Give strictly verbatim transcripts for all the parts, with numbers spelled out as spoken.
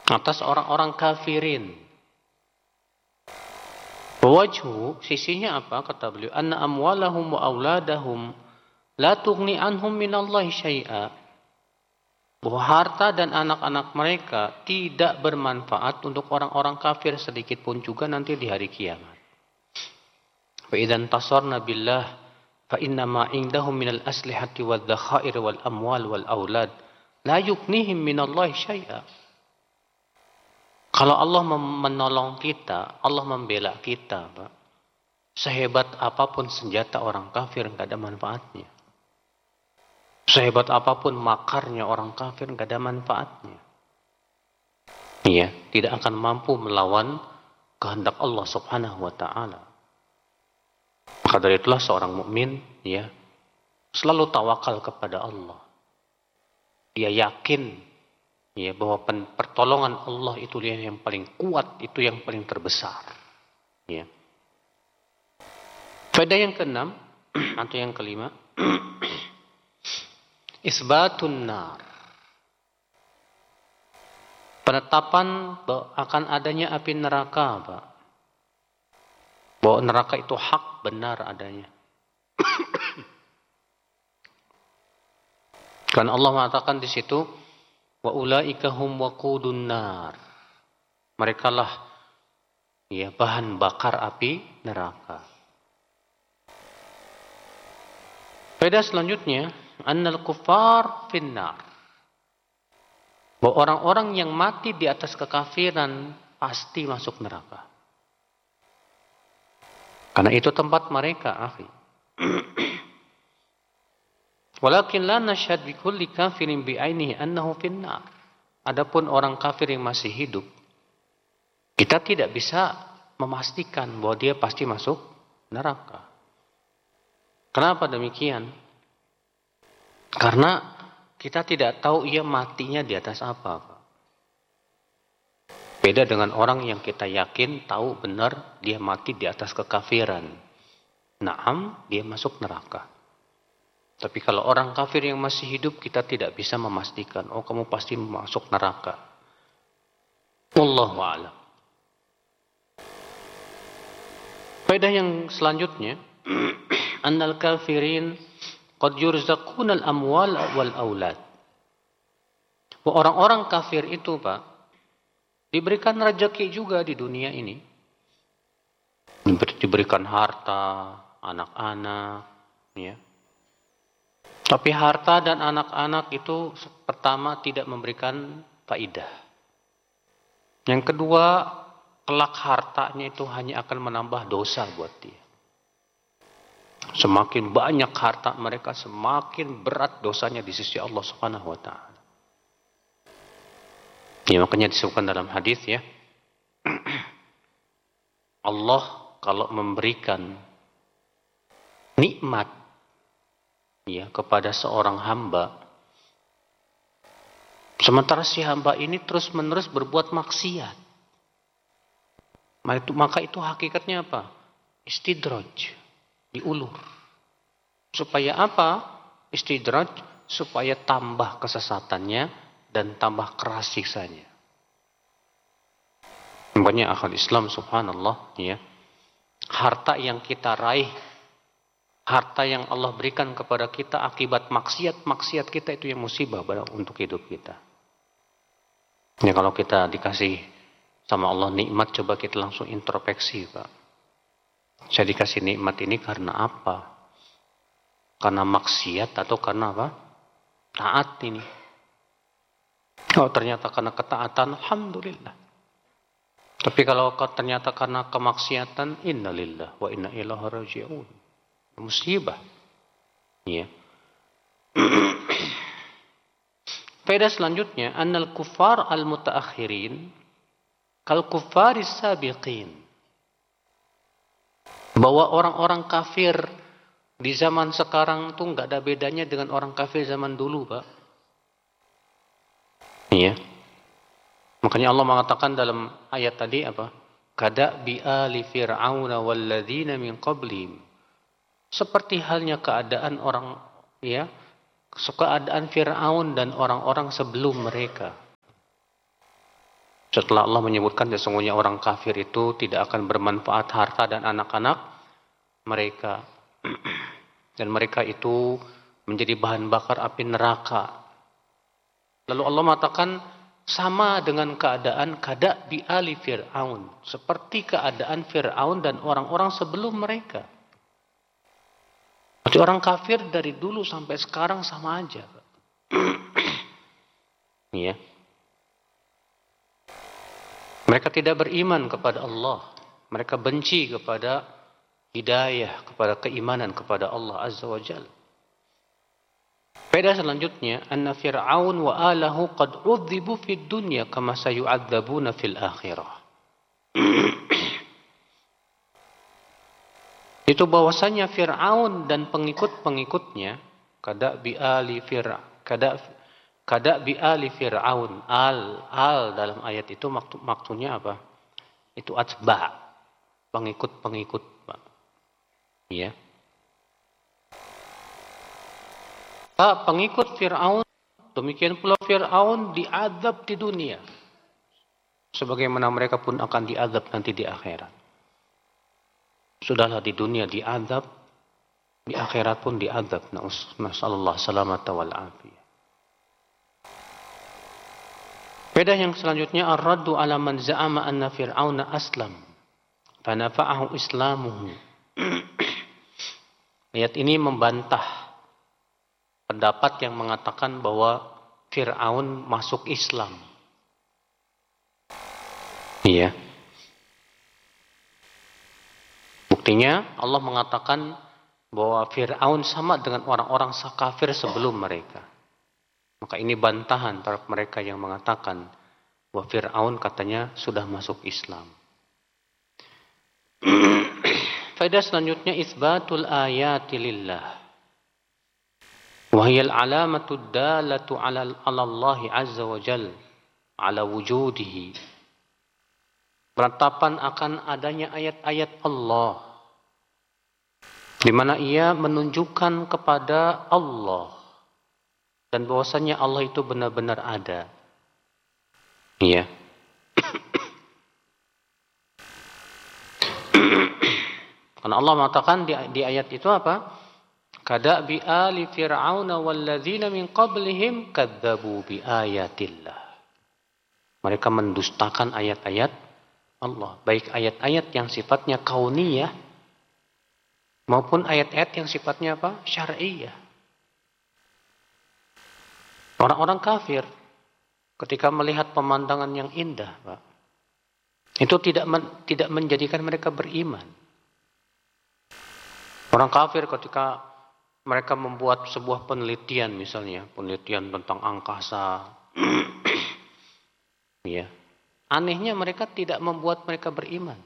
atas orang-orang kafirin. Wajhu, sisinya apa? Kata beliau, anna amwalahum wa auladahum la tughni anhum minallahi syai'a. Bahwa harta dan anak-anak mereka tidak bermanfaat untuk orang-orang kafir sedikit pun juga nanti di hari kiamat. Fa idzan tasarna billah fa inna ma indahum minal aslihati wal dhakhair wal amwal wal aulad la yughnihim minallahi syai'a. Kalau Allah menolong kita, Allah membela kita, Pak, sehebat apapun senjata orang kafir nggak ada manfaatnya. Sehebat apapun makarnya orang kafir nggak ada manfaatnya. Iya, tidak akan mampu melawan kehendak Allah Subhanahu wa taala. Maka dari itulah seorang mukmin ya selalu tawakal kepada Allah. Dia yakin ya bahwa pertolongan Allah itu yang paling kuat, itu yang paling terbesar. Ya. Faedah yang keenam atau yang kelima, isbatun nar. Penetapan akan adanya api neraka, Pak. Bahwa neraka itu hak, benar adanya. Karena Allah mengatakan di situ, wa ulaika hum waqudun nar. Merekalah ya bahan bakar api neraka. Faedah selanjutnya, annal kuffar finnar. Bahwa orang-orang yang mati di atas kekafiran pasti masuk neraka. Karena itu tempat mereka, akhi. Walakin la nashhad bi kulli kafirin bi ainihi annahu finnar. Adapun orang kafir yang masih hidup, kita tidak bisa memastikan bahwa dia pasti masuk neraka. Kenapa demikian? Karena kita tidak tahu ia matinya di atas apa, Pak. Beda dengan orang yang kita yakin tahu benar dia mati di atas kekafiran. Naam, dia masuk neraka. Tapi kalau orang kafir yang masih hidup, kita tidak bisa memastikan, oh kamu pasti masuk neraka. Wallahu a'lam. Faedah yang selanjutnya, annal kafirin qad yurzaquna al-amwal wal aulad. Orang-orang kafir itu, Pak, diberikan rezeki juga di dunia ini. Diberikan harta, anak-anak, ya. Tapi harta dan anak-anak itu pertama tidak memberikan faidah. Yang kedua, kelak hartanya itu hanya akan menambah dosa buat dia. Semakin banyak harta mereka, semakin berat dosanya di sisi Allah Subhanahu wa taala. Ya, makanya disebutkan dalam hadis ya. Allah kalau memberikan nikmat ya kepada seorang hamba, sementara si hamba ini terus-menerus berbuat maksiat, maka itu, maka itu hakikatnya apa? Istidraj, diulur. Supaya apa? Istidraj, supaya tambah kesesatannya dan tambah keras siksanya. Makanya akal Islam subhanallah ya, harta yang kita raih, harta yang Allah berikan kepada kita akibat maksiat-maksiat kita itu yang musibah untuk hidup kita. Ya kalau kita dikasih sama Allah nikmat, coba kita langsung introspeksi, Pak. Saya dikasih nikmat ini karena apa? Karena maksiat atau karena apa? Taat ini. Oh ternyata karena ketaatan, alhamdulillah. Tapi kalau ternyata karena kemaksiatan, innalillah wa inna ilaihi raji'un. Musibah. Ya. Faedah selanjutnya, annal kuffar al-mutaakhirin kal kuffaris sabiqin. Bahwa orang-orang kafir di zaman sekarang tuh enggak ada bedanya dengan orang kafir zaman dulu, Pak. Iya. Makanya Allah mengatakan dalam ayat tadi apa? Kada bi ali fir'auna walladzina min qablihim. Seperti halnya keadaan orang ya, keadaan Firaun dan orang-orang sebelum mereka. Setelah Allah menyebutkan sesungguhnya orang kafir itu tidak akan bermanfaat harta dan anak-anak mereka. Dan mereka itu menjadi bahan bakar api neraka. Lalu Allah mengatakan sama dengan keadaan kada bi ali Fir'aun. Seperti keadaan Fir'aun dan orang-orang sebelum mereka. Berarti orang kafir dari dulu sampai sekarang sama aja. Ya. Mereka tidak beriman kepada Allah. Mereka benci kepada hidayah, kepada keimanan kepada Allah Azza wa Jalla. Faedah selanjutnya, anna Fir'aun wa alahu qad udzibu fid dunya kama sayu'adzabuna fil akhirah. Itu bahwasanya Fir'aun dan pengikut-pengikutnya kada bi ali Fir'aun kada kada bi ali Fir'aun al al dalam ayat itu maksud maksudnya apa? Itu atba, pengikut-pengikut, Pak. Ya. Ah, pengikut Fir'aun, demikian pula Fir'aun diazab di dunia. Sebagaimana mereka pun akan diazab nanti di akhirat. Sudahlah di dunia diazab, di akhirat pun diazab. Nasallallahu salamata wal afiyah. Faedah yang selanjutnya ar-raddu ala man za'ama anna Fir'auna aslam fa nafa'ahu islamuhu. Ayat ini membantah pendapat yang mengatakan bahwa Fir'aun masuk Islam. Iya. Buktinya Allah mengatakan bahwa Fir'aun sama dengan orang-orang kafir sebelum mereka. Maka ini bantahan terhadap mereka yang mengatakan bahwa Fir'aun katanya sudah masuk Islam. Faedah selanjutnya isbatul ayati lillah. Wahiyal alamatud dalatu ala Allah azza wa jal ala wujudihi. Penetapan akan adanya ayat-ayat Allah di mana ia menunjukkan kepada Allah dan bahwasanya Allah itu benar-benar ada. Iya. Karena Allah mengatakan di, di ayat itu apa? Kada bi ali fir'auna walladzina min qablihim kadzabu bi ayatillah. Mereka mendustakan ayat-ayat Allah, baik ayat-ayat yang sifatnya kauniyah maupun ayat-ayat yang sifatnya apa? Syar'iyah. Orang-orang kafir ketika melihat pemandangan yang indah, Pak, itu tidak men, tidak menjadikan mereka beriman. Orang kafir ketika mereka membuat sebuah penelitian, misalnya penelitian tentang angkasa, ya, anehnya mereka tidak membuat mereka beriman.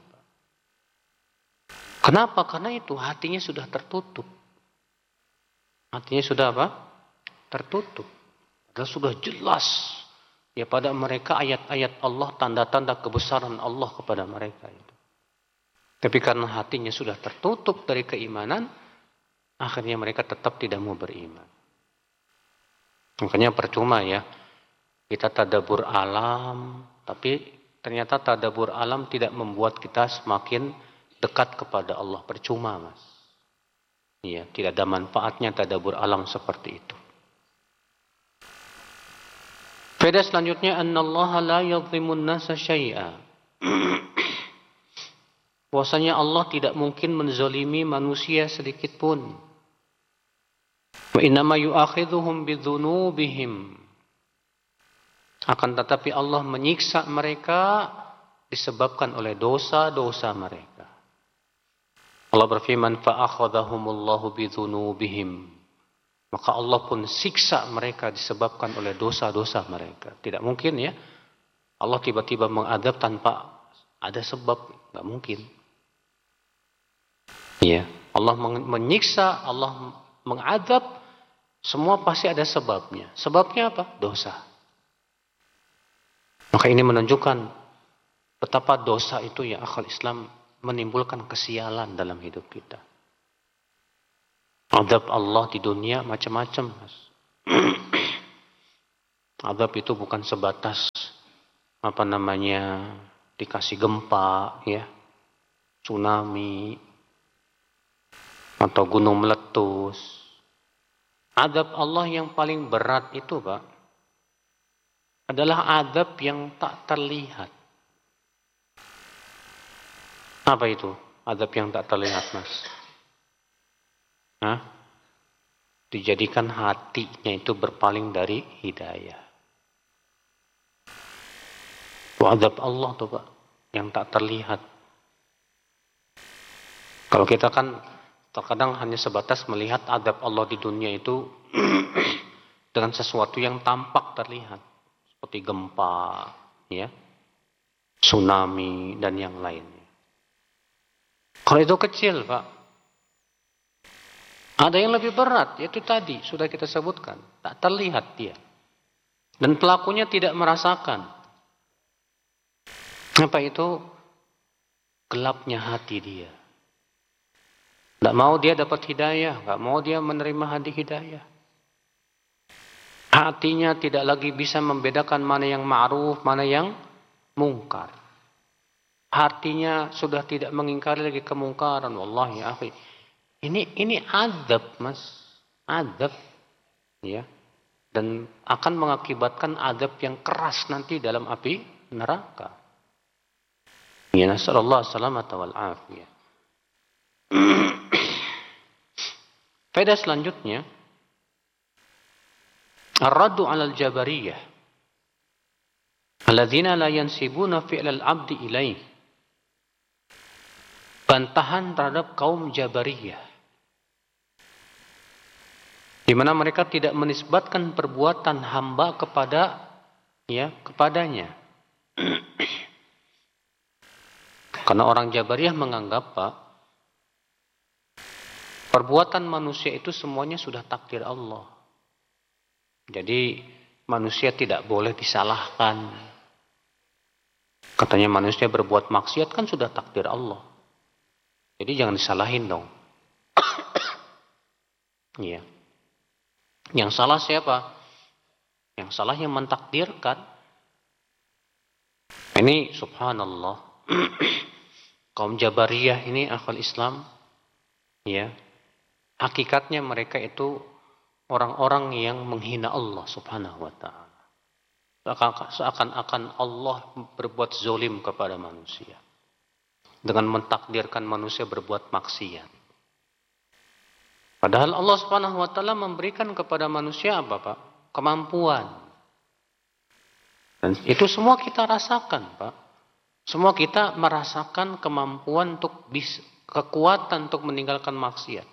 Kenapa? Karena itu hatinya sudah tertutup. Hatinya sudah apa? Tertutup. Dan sudah jelas ya pada mereka ayat-ayat Allah, tanda-tanda kebesaran Allah kepada mereka itu. Tapi karena hatinya sudah tertutup dari keimanan, akhirnya mereka tetap tidak mau beriman. Makanya percuma ya kita tadabbur alam, tapi ternyata tadabbur alam tidak membuat kita semakin dekat kepada Allah. Percuma, Mas. Iya, tidak ada manfaatnya tadabbur alam seperti itu. Faedah selanjutnya, annallaha la yadhlimun nasa syai'a. Bahwasanya Allah tidak mungkin menzalimi manusia sedikit pun. Wa innama yu'akhidhuhum bidzunubihim. Akan tetapi Allah menyiksa mereka disebabkan oleh dosa-dosa mereka. Allah berfirman, fa akhadhahumullahu bidzunubihim. Maka Allah pun siksa mereka disebabkan oleh dosa-dosa mereka. Tidak mungkin ya Allah tiba-tiba mengadab tanpa ada sebab. Tidak mungkin. Ya, Allah menyiksa, Allah mengadab, semua pasti ada sebabnya. Sebabnya apa? Dosa. Maka ini menunjukkan betapa dosa itu ya akal Islam menimbulkan kesialan dalam hidup kita. Azab Allah di dunia macam-macam, Mas. Azab itu bukan sebatas apa namanya, dikasih gempa, ya, tsunami, atau gunung meletus. Azab Allah yang paling berat itu, Pak, adalah azab yang tak terlihat. Apa itu? Azab yang tak terlihat, Mas? Hah? Dijadikan hatinya itu berpaling dari hidayah. Itu azab Allah tuh, Pak, yang tak terlihat. Kalau kita kan terkadang hanya sebatas melihat azab Allah di dunia itu dengan sesuatu yang tampak terlihat. Seperti gempa, ya, tsunami, dan yang lainnya. Kalau itu kecil, Pak. Ada yang lebih berat, yaitu tadi sudah kita sebutkan. Tak terlihat dia. Dan pelakunya tidak merasakan. Apa itu? Gelapnya hati dia. Tidak mau dia dapat hidayah, tidak mau dia menerima hadi hidayah. Hatinya tidak lagi bisa membedakan mana yang ma'ruf, mana yang mungkar. Hatinya sudah tidak mengingkari lagi kemungkaran. Wallahi ya akhi. Ini ini azab, Mas. Azab. Ya. Dan akan mengakibatkan azab yang keras nanti dalam api neraka. Ya nasallallahu salamata wal afiyah. Faedah selanjutnya, ar-raddu 'alal jabariyah alladzina la yansibuna fi'lal 'abdi ilaih. Bantahan terhadap kaum Jabariyah, di mana mereka tidak menisbatkan perbuatan hamba kepada ya kepadanya. Karena orang Jabariyah menganggap, Pak, perbuatan manusia itu semuanya sudah takdir Allah. Jadi manusia tidak boleh disalahkan. Katanya manusia berbuat maksiat kan sudah takdir Allah. Jadi jangan disalahin dong. Iya. Yang salah siapa? Yang salah yang mentakdirkan. Ini subhanallah. Kaum Jabariyah ini akhwal Islam, ya, hakikatnya mereka itu orang-orang yang menghina Allah subhanahu wa ta'ala. Seakan-akan Allah berbuat zolim kepada manusia dengan mentakdirkan manusia berbuat maksiat. Padahal Allah subhanahu wa ta'ala memberikan kepada manusia apa, Pak? Kemampuan. Dan itu semua kita rasakan, Pak. Semua kita merasakan kemampuan untuk bisa, kekuatan untuk meninggalkan maksiat.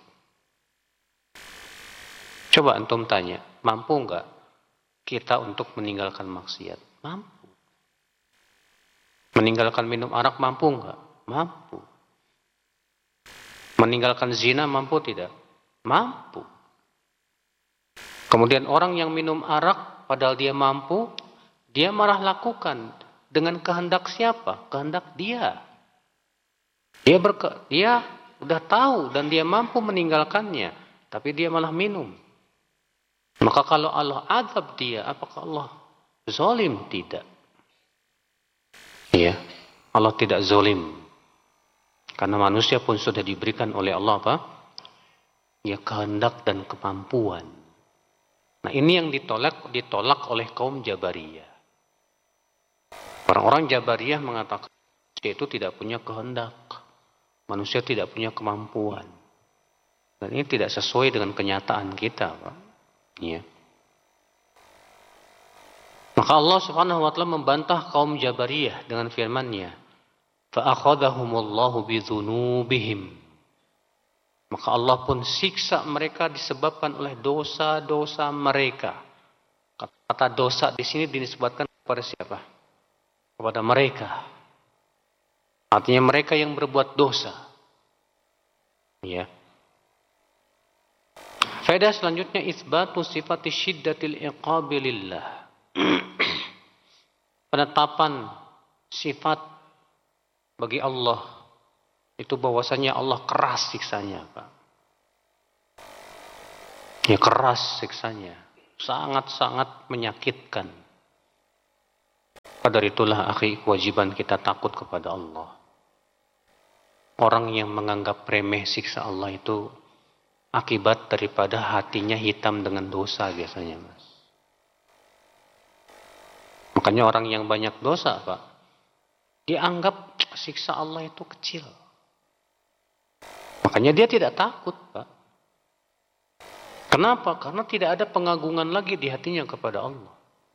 Coba antum tanya, mampu enggak kita untuk meninggalkan maksiat? Mampu. Meninggalkan minum arak mampu enggak? Mampu. Meninggalkan zina mampu tidak? Mampu. Kemudian orang yang minum arak padahal dia mampu, dia malah lakukan dengan kehendak siapa? Kehendak dia. Dia berke, dia udah tahu dan dia mampu meninggalkannya, tapi dia malah minum. Maka kalau Allah azab dia, apakah Allah zalim? Tidak. Iya, Allah tidak zalim. Karena manusia pun sudah diberikan oleh Allah apa? Ya kehendak dan kemampuan. Nah ini yang ditolak ditolak oleh kaum Jabariyah. Orang-orang Jabariyah mengatakan manusia itu tidak punya kehendak. Manusia tidak punya kemampuan. Dan ini tidak sesuai dengan kenyataan kita, Pak. Ya. Maka Allah Subhanahu wa taala membantah kaum Jabariyah dengan firman-Nya, "Fa akhadhahumullahu bidzunubihim." Maka Allah pun siksa mereka disebabkan oleh dosa-dosa mereka. Kata dosa di sini dinisbatkan kepada siapa? Kepada mereka. Artinya mereka yang berbuat dosa. Ya. Faedah selanjutnya isbatu sifati syiddatil iqabi lillah. Penetapan sifat bagi Allah itu bahwasanya Allah keras siksanya, Pak. Ya keras siksanya, sangat-sangat menyakitkan. Pada itulah akhi, kewajiban kita takut kepada Allah. Orang yang menganggap remeh siksa Allah itu akibat daripada hatinya hitam dengan dosa biasanya, Mas. Makanya orang yang banyak dosa, Pak, dianggap siksa Allah itu kecil. Makanya dia tidak takut, Pak. Kenapa? Karena tidak ada pengagungan lagi di hatinya kepada Allah.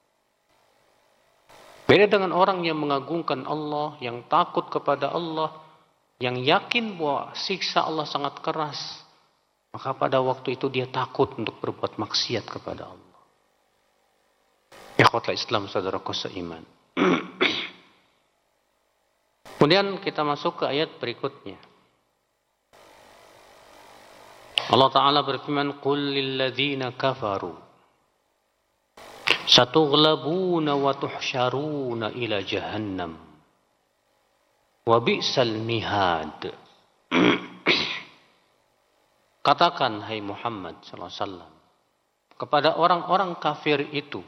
Beda dengan orang yang mengagungkan Allah, yang takut kepada Allah, yang yakin bahwa siksa Allah sangat keras, maka pada waktu itu dia takut untuk berbuat maksiat kepada Allah. Ikhwatul Islam, saudaraku seiman. Kemudian kita masuk ke ayat berikutnya. Allah Ta'ala berfirman, Qul lilladzina kafaru satughlabuna wa tuhsyaruna ila jahannam wa bi'sal mihad. Katakan, hai Muhammad sallallahu alaihi wasallam, kepada orang-orang kafir itu,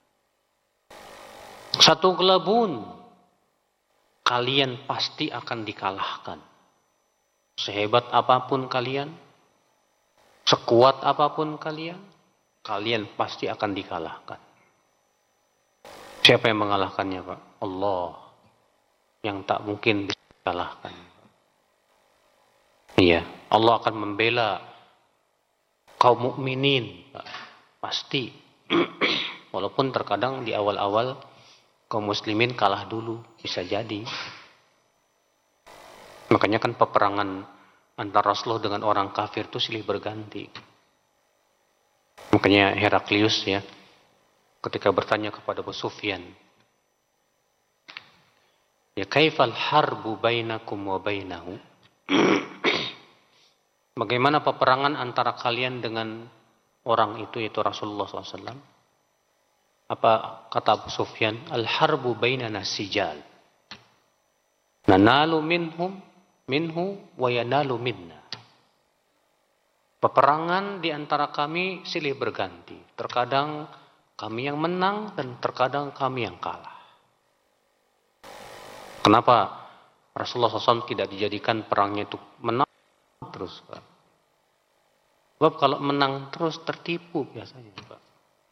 satughlabun, kalian pasti akan dikalahkan. Sehebat apapun kalian, sekuat apapun kalian, kalian pasti akan dikalahkan. Siapa yang mengalahkannya, Pak? Allah, yang tak mungkin bisa dikalahkan. Iya, Allah akan membela kaum mukminin, Pak. Pasti. Walaupun terkadang di awal-awal kaum muslimin kalah dulu, bisa jadi. Makanya kan peperangan antara Rasulullah dengan orang kafir itu silih berganti. Makanya Heraklius ya, ketika bertanya kepada Abu Sufyan, ya kaifal harbu bainakum wa bainahu? Bagaimana peperangan antara kalian dengan orang itu, yaitu Rasulullah shallallahu alaihi wasallam? Apa kata Abu Sufyan? Al harbu bainana sijal, nanalu minhum minhu wa yanalu minna. Peperangan di antara kami silih berganti. Terkadang kami yang menang dan terkadang kami yang kalah. Kenapa Rasulullah shallallahu alaihi wasallam tidak dijadikan perangnya itu menang terus, Pak? Sebab kalau menang terus tertipu biasanya, Pak.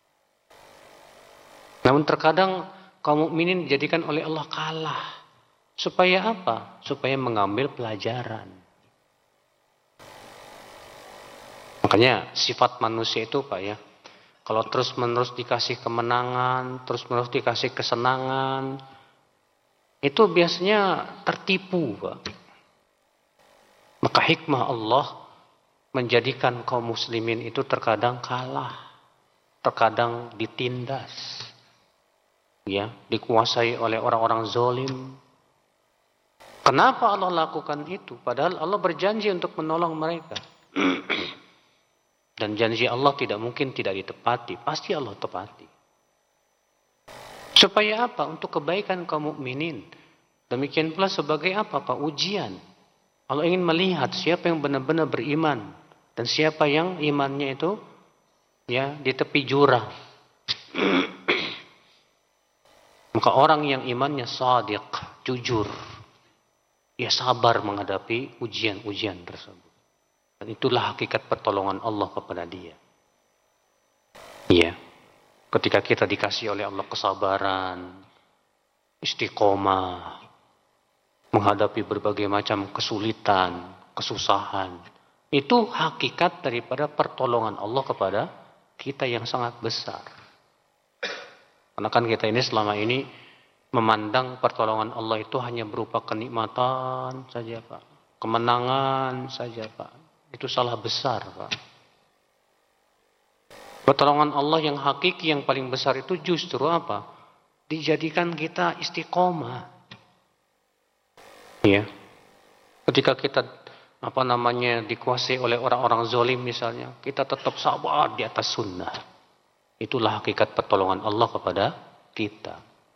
Namun terkadang kaum mukminin dijadikan oleh Allah kalah. Supaya apa? Supaya mengambil pelajaran. Makanya sifat manusia itu, Pak ya, kalau terus-menerus dikasih kemenangan, terus-menerus dikasih kesenangan, itu biasanya tertipu, Pak. Maka hikmah Allah menjadikan kaum muslimin itu terkadang kalah, terkadang ditindas, ya, dikuasai oleh orang-orang zalim. Kenapa Allah lakukan itu? Padahal Allah berjanji untuk menolong mereka. Dan janji Allah tidak mungkin tidak ditepati. Pasti Allah tepati. Supaya apa? Untuk kebaikan kaum mukminin. Demikian pula sebagai apa, Pak? Ujian. Allah ingin melihat siapa yang benar-benar beriman. Dan siapa yang imannya itu ya di tepi jurang. Maka orang yang imannya shadiq, jujur, ia sabar menghadapi ujian-ujian tersebut. Dan itulah hakikat pertolongan Allah kepada dia. Iya. Ketika kita dikasih oleh Allah kesabaran, istiqomah, menghadapi berbagai macam kesulitan, kesusahan, itu hakikat daripada pertolongan Allah kepada kita yang sangat besar. Karena kan kita ini selama ini memandang pertolongan Allah itu hanya berupa kenikmatan saja, Pak. Kemenangan saja, Pak. Itu salah besar, Pak. Pertolongan Allah yang hakiki, yang paling besar itu justru apa? Dijadikan kita istiqomah. Ya. Ketika kita apa namanya dikuasai oleh orang-orang zalim misalnya, kita tetap sabar di atas sunnah. Itulah hakikat pertolongan Allah kepada kita.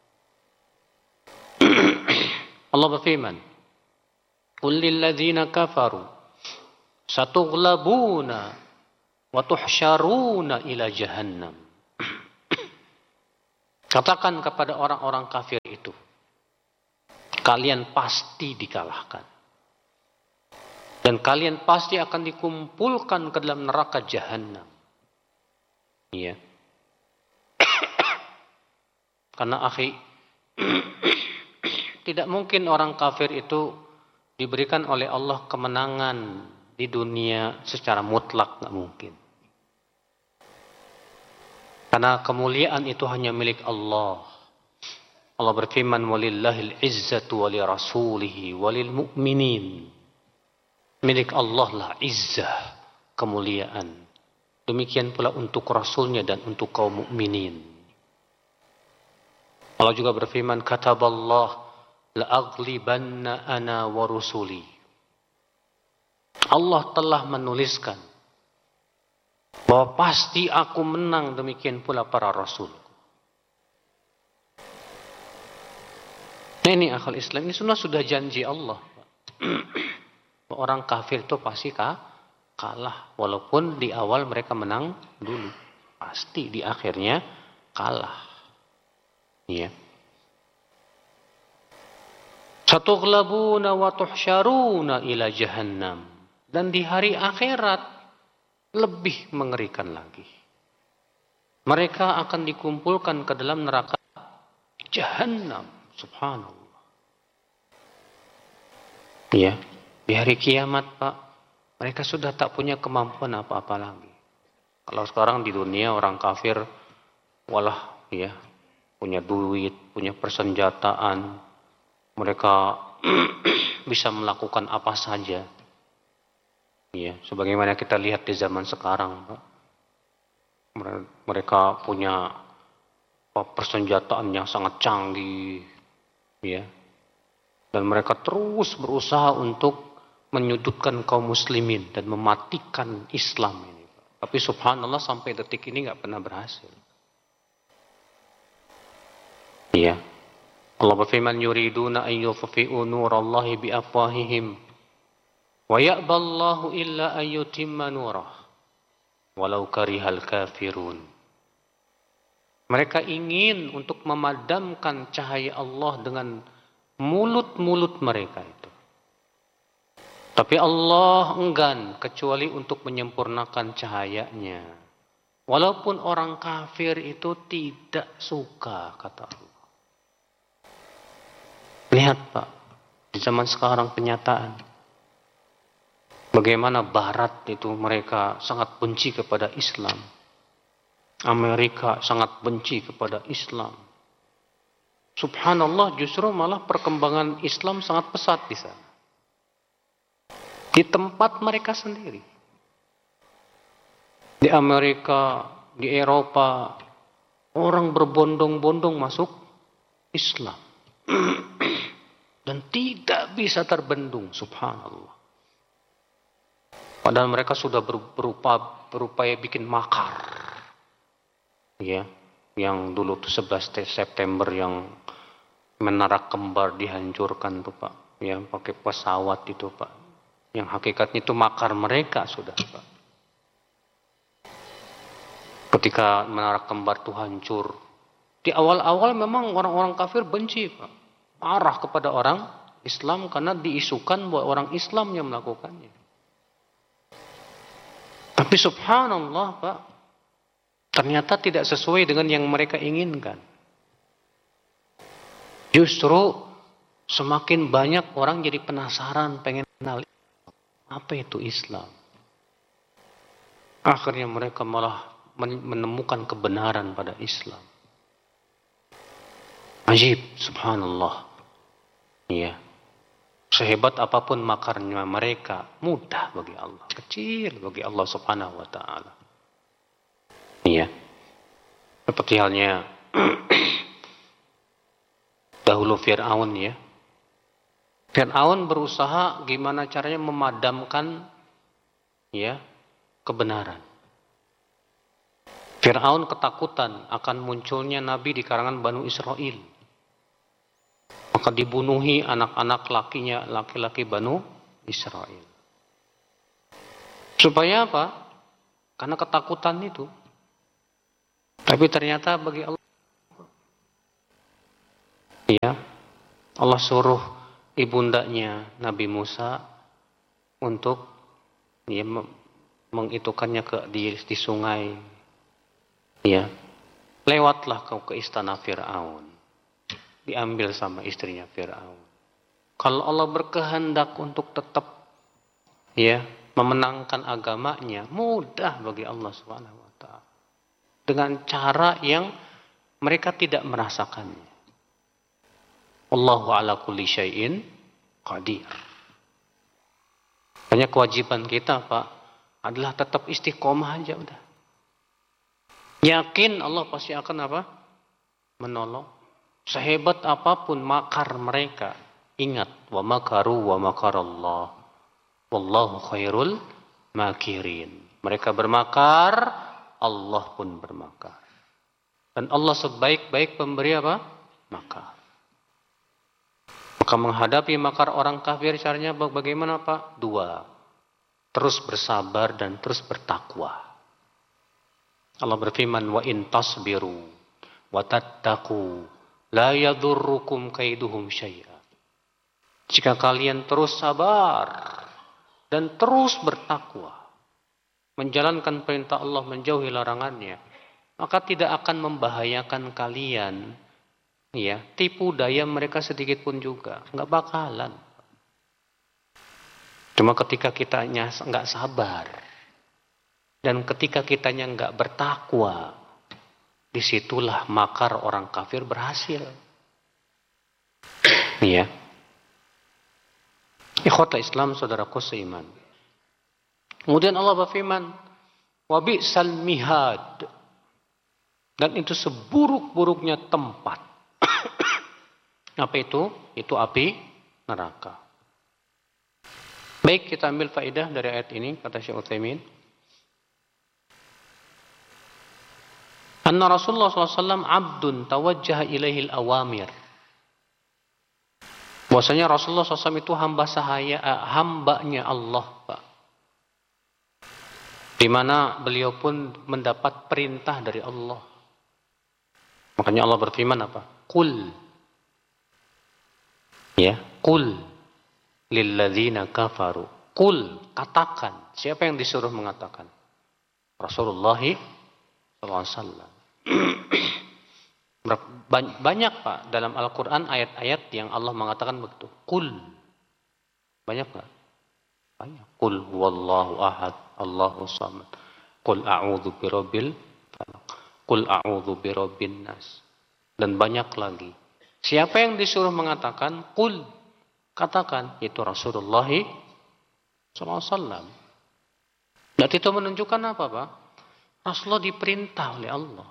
Allah berfirman, Qul lilladzina kafaru satughlabuna wa tuhsyaruna ila jahannam. Katakan kepada orang-orang kafir itu, kalian pasti dikalahkan. Dan kalian pasti akan dikumpulkan ke dalam neraka jahanam. Iya. Karena akhi, tidak mungkin orang kafir itu diberikan oleh Allah kemenangan di dunia secara mutlak, nggak mungkin. Karena kemuliaan itu hanya milik Allah. Allah berfirman, walillahil izzatu wali rasulihi walil mu'minin. Milik Allah lah izzah, kemuliaan. Demikian pula untuk Rasulnya dan untuk kaum mukminin. Allah juga berfirman, kataballah la'aglibanna ana wa rusuli. Allah telah menuliskan bahwa pasti aku menang, demikian pula para rasul. Nah ini akal Islam, ini semua sudah janji Allah. Orang kafir itu pasti kalah. Walaupun di awal mereka menang dulu. Pasti di akhirnya kalah. Iya. Satughlabuna wa tuhsyaruna ila jahannam. Dan di hari akhirat lebih mengerikan lagi. Mereka akan dikumpulkan ke dalam neraka jahannam. Subhanallah. Iya. Di hari kiamat, Pak, mereka sudah tak punya kemampuan apa-apa lagi. Kalau sekarang di dunia orang kafir, walah, ya, punya duit, punya persenjataan, mereka bisa melakukan apa saja. Ya, sebagaimana kita lihat di zaman sekarang, Pak. Mereka punya persenjataan yang sangat canggih, ya. Dan mereka terus berusaha untuk menyudutkan kaum muslimin dan mematikan Islam ini. Tapi subhanallah sampai detik ini nggak pernah berhasil. Iya. Allah berfirman, yuriduna an yutfi'u nurallahi bi afwahihim wa ya'ballahu illa an yutimma nurah walau karihal kafirun. Mereka ingin untuk memadamkan cahaya Allah dengan mulut-mulut mereka itu. Tapi Allah enggan kecuali untuk menyempurnakan cahayanya. Walaupun orang kafir itu tidak suka, kata Allah. Lihat Pak, di zaman sekarang kenyataan. Bagaimana Barat itu mereka sangat benci kepada Islam. Amerika sangat benci kepada Islam. Subhanallah, justru malah perkembangan Islam sangat pesat di sana. Di tempat mereka sendiri. Di Amerika, di Eropa, orang berbondong-bondong masuk Islam. Dan tidak bisa terbendung, subhanallah. Padahal mereka sudah berupa, berupaya bikin makar. Ya, yang dulu tuh sebelas September yang menara kembar dihancurkan tuh Pak. Ya, pakai pesawat itu Pak. Yang hakikatnya itu makar mereka sudah Pak. Ketika menara kembar itu hancur. Di awal-awal memang orang-orang kafir benci Pak. Marah kepada orang Islam karena diisukan bahwa orang Islam yang melakukannya. Tapi subhanallah Pak. Ternyata tidak sesuai dengan yang mereka inginkan. Justru semakin banyak orang jadi penasaran, pengen kenal apa itu Islam. Akhirnya mereka malah menemukan kebenaran pada Islam. Ajib, subhanallah. Iya. Sehebat apapun makarnya mereka, mudah bagi Allah, kecil bagi Allah Subhanahu wa taala. Iya. Seperti halnya dahulu Fir'aun ya. Fir'aun berusaha gimana caranya memadamkan ya kebenaran. Fir'aun ketakutan akan munculnya nabi di kalangan Banu Israel. Maka dibunuhi anak-anak lakinya, laki-laki Banu Israel. Supaya apa? Karena ketakutan itu. Tapi ternyata bagi Allah Ya, Allah suruh ibundanya Nabi Musa untuk ya, mengitukannya ke di, di sungai. Ya, lewatlah kau ke istana Fir'aun. Diambil sama istrinya Fir'aun. Kalau Allah berkehendak untuk tetap ya memenangkan agamanya, mudah bagi Allah Subhanahu wa taala. Dengan cara yang mereka tidak merasakannya. Allahu ala kulli syai'in qadir. Hanya kewajiban kita, Pak, adalah tetap istiqomah aja udah. Yakin Allah pasti akan apa? Menolong. Sehebat apapun makar mereka, ingat, wa makaru wa makarallah. Wallahu khairul makirin. Mereka bermakar, Allah pun bermakar. Dan Allah sebaik-baik pemberi apa? Makar. Maka menghadapi makar orang kafir caranya bagaimana, Pak? Dua. Terus bersabar dan terus bertakwa. Allah berfirman, wa in tasbiru wa tattaqu la yadurrukum kaiduhum syai'a. Jika kalian terus sabar dan terus bertakwa, menjalankan perintah Allah, menjauhi larangannya, maka tidak akan membahayakan kalian. Ya, tipu daya mereka sedikit pun juga, nggak bakalan. Cuma ketika kitanya nggak sabar dan ketika kitanya nggak bertakwa, disitulah makar orang kafir berhasil. Ya, ikhwata Islam, saudaraku seiman. Kemudian Allah berfirman, wa bi'sal mihad, dan itu seburuk-buruknya tempat. Apa itu? Itu api neraka. Baik, kita ambil faedah dari ayat ini, kata Syekh Utsaimin. Anna Rasulullah sallallahu alaihi wasallam abdun tawajjaha ilaihil awamir. Bahwasanya Rasulullah sallallahu alaihi wasallam itu hamba sahaya, hambanya Allah, Pak. Di mana beliau pun mendapat perintah dari Allah. Makanya Allah berfirman apa? Qul. Ya, qul lilladzina kafaru. Qul, katakan. Siapa yang disuruh mengatakan? Rasulullah sallallahu alaihi wasallam. Banyak, Pak, dalam Al-Quran ayat-ayat yang Allah mengatakan begitu. Qul. Banyak nggak? Banyak. Qul huwallahu ahad, Allahu samad. Qul a'udzu birabbil falaq. Qul a'udzu birabbin nas. Dan banyak lagi. Siapa yang disuruh mengatakan? Qul. Katakan. Itu Rasulullah sallallahu alaihi wasallam. Dan itu menunjukkan apa, Pak? Rasulullah diperintah oleh Allah.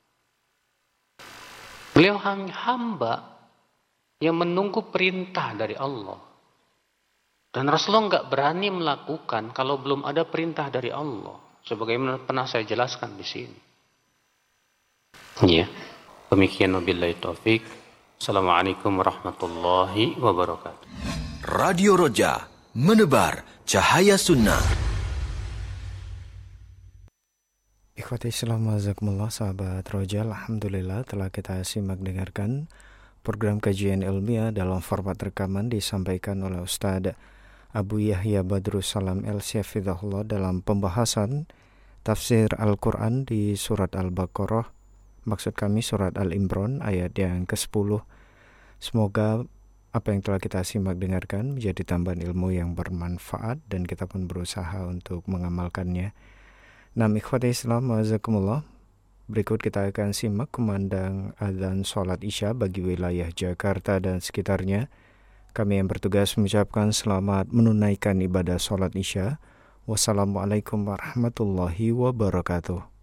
Beliau hanya hamba yang menunggu perintah dari Allah. Dan Rasulullah nggak berani melakukan kalau belum ada perintah dari Allah. Sebagaimana pernah saya jelaskan di sini. Ya, demikian wabillahi taufik. Assalamualaikum warahmatullahi wabarakatuh. Radio Roja, menebar cahaya sunnah. Ikhwati Islam wazakumullah, sahabat Roja, alhamdulillah telah kita simak dengarkan program kajian ilmiah dalam format rekaman disampaikan oleh Ustaz Abu Yahya Badrus Salam El-Syafidahullah dalam pembahasan tafsir Al-Quran di surat Al-Baqarah, maksud kami surat Al-Imran ayat yang kesepuluh. Semoga apa yang telah kita simak dengarkan menjadi tambahan ilmu yang bermanfaat dan kita pun berusaha untuk mengamalkannya. Nah, ikhwati Islam wazakumullah, berikut kita akan simak kumandang adzan sholat isya bagi wilayah Jakarta dan sekitarnya. Kami yang bertugas mengucapkan selamat menunaikan ibadah sholat isya. Wassalamualaikum warahmatullahi wabarakatuh.